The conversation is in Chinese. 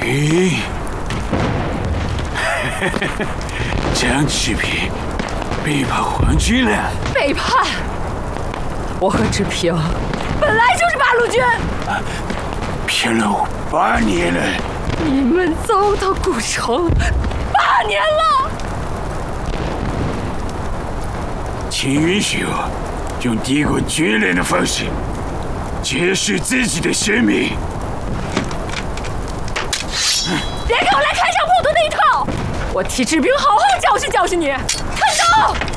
你，张志平背叛皇军了。 背叛！我和志平本来就是八路军， 骗了我8年了。 你们糟蹋古城8年了。 请允许我用帝国军人的方式结束自己的生命。 别给我来开上破土那一套！我替志平好好教训教训你，看招！